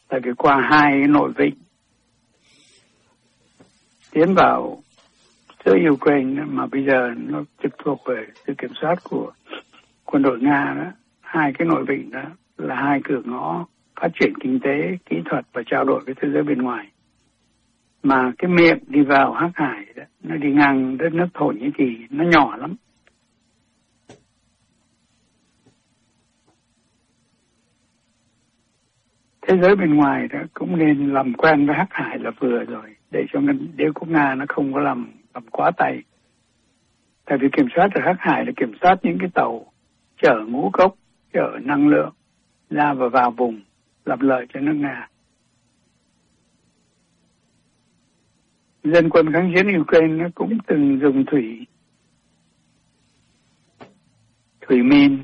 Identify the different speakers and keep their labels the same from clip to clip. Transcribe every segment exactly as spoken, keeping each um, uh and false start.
Speaker 1: tại vì qua hai cái nội vịnh tiến vào giữa Ukraine mà bây giờ nó trực thuộc về sự kiểm soát của quân đội Nga đó, hai cái nội vịnh đó là hai cửa ngõ phát triển kinh tế, kỹ thuật và trao đổi với thế giới bên ngoài. Mà cái miệng đi vào Hắc Hải đó, nó đi ngang đất nước Thổ Nhĩ Kỳ, nó nhỏ lắm. Thế giới bên ngoài đó cũng nên làm quen với Hắc Hải là vừa rồi, để cho đế quốc Nga nó không có làm làm quá tay. Tại vì kiểm soát ở Hắc Hải là kiểm soát những cái tàu chở ngũ cốc, chở năng lượng ra và vào vùng, lập lợi cho nước Nga. Dân quân kháng chiến Ukraine nó cũng từng dùng thủy thủy min,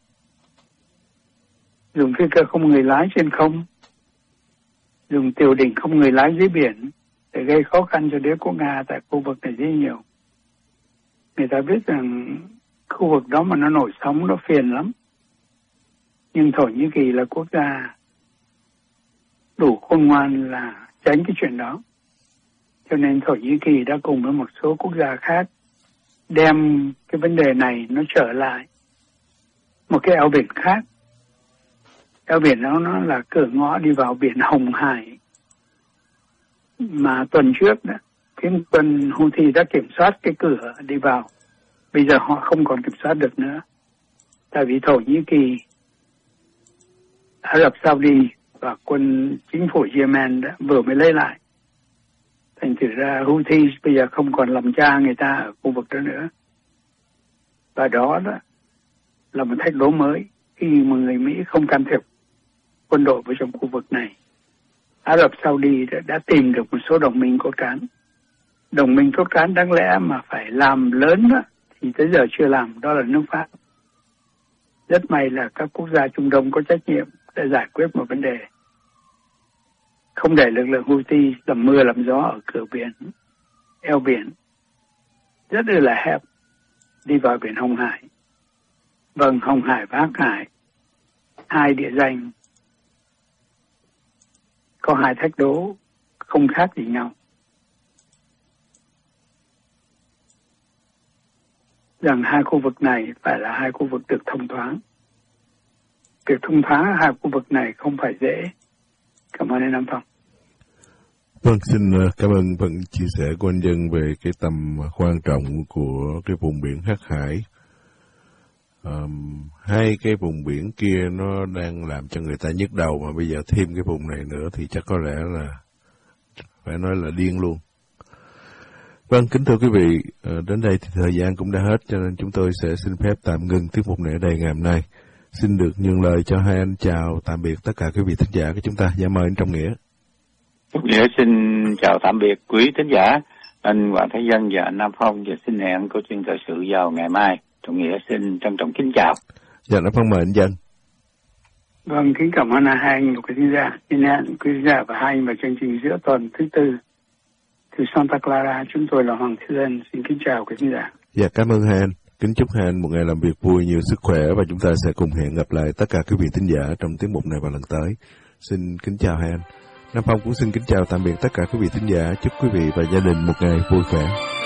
Speaker 1: dùng phi cơ không người lái trên không, dùng tiểu đỉnh không người lái dưới biển để gây khó khăn cho đế quốc Nga tại khu vực này rất nhiều. Người ta biết rằng khu vực đó mà nó nổi sóng nó phiền lắm. Nhưng Thổ Nhĩ Kỳ là quốc gia đủ khôn ngoan là tránh cái chuyện đó. Cho nên Thổ Nhĩ Kỳ đã cùng với một số quốc gia khác đem cái vấn đề này nó trở lại một cái eo biển khác. Eo biển đó nó là cửa ngõ đi vào biển Hồng Hải. Mà tuần trước đó, phiến quân Houthi đã kiểm soát cái cửa đi vào. Bây giờ họ không còn kiểm soát được nữa. Tại vì Thổ Nhĩ Kỳ, Ả Rập Saudi và quân chính phủ Yemen đã vừa mới lấy lại. Thành thử ra Houthi bây giờ không còn làm cha người ta ở khu vực đó nữa. Và đó, đó là một thách đố mới khi mà người Mỹ không can thiệp quân đội vào trong khu vực này. Ả Rập Saudi đã, đã tìm được một số đồng minh cốt cán. Đồng minh cốt cán đáng lẽ mà phải làm lớn đó, thì tới giờ chưa làm, đó là nước Pháp. Rất may là các quốc gia Trung Đông có trách nhiệm để giải quyết một vấn đề. Không để lực lượng Houthi làm mưa làm gió ở cửa biển, eo biển, rất là hẹp, đi vào biển Hồng Hải. Vâng, Hồng Hải và Hắc Hải, hai địa danh có hai thách đố không khác gì nhau. Rằng hai khu vực này phải là hai khu vực được thông thoáng. Việc thông thoáng hai khu vực này không phải dễ. Cảm ơn anh Nam Phong.
Speaker 2: Vâng, xin cảm ơn phần chia sẻ của anh Dân về cái tầm quan trọng của cái vùng biển Hắc Hải. Um, hai cái vùng biển kia nó đang làm cho người ta nhức đầu, mà bây giờ thêm cái vùng này nữa thì chắc có lẽ là phải nói là điên luôn. Vâng, kính thưa quý vị, đến đây thì thời gian cũng đã hết, cho nên chúng tôi sẽ xin phép tạm ngừng tiết mục này ở đây ngày hôm nay. Xin được nhường lời cho hai anh chào tạm biệt tất cả quý vị thính giả của chúng ta. Dạ mời anh Trọng Nghĩa.
Speaker 3: Trọng Nghĩa xin chào tạm biệt quý thính giả, anh Hoàng Thái Dân và anh Nam Phong, và xin hẹn câu chuyện thời sự vào ngày mai. Trọng Nghĩa xin trân trọng kính chào.
Speaker 2: Dạ, Nam Phong mời anh Dân.
Speaker 1: Vâng, kính cảm ơn hai anh quý thính giả. Xin hẹn quý thính giả và hai anh vào chương trình giữa tuần thứ tư từ Santa Clara. Chúng tôi là Hoàng Thái Dân. Xin kính chào quý thính giả.
Speaker 2: Dạ, cảm ơn hai anh. Kính chúc hai anh một ngày làm việc vui, nhiều sức khỏe, và chúng ta sẽ cùng hẹn gặp lại tất cả quý vị thính giả trong tiết mục này vào lần tới. Xin kính chào hai anh. Nam Phong cũng xin kính chào tạm biệt tất cả quý vị thính giả. Chúc quý vị và gia đình một ngày vui khỏe.